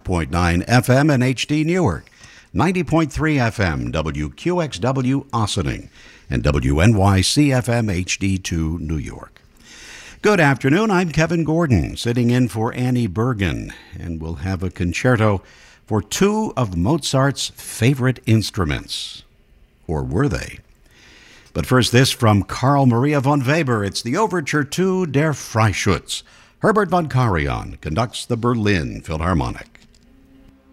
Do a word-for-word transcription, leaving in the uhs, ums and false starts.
point nine F M in H D Newark, ninety point three F M W Q X W Ossining, and W N Y C F M H D two New York. Good afternoon, I'm Kevin Gordon, sitting in for Annie Bergen, and we'll have a concerto for two of Mozart's favorite instruments. Or were they? But first, this from Carl Maria von Weber. It's the Overture to Der Freischütz. Herbert von Karajan conducts the Berlin Philharmonic.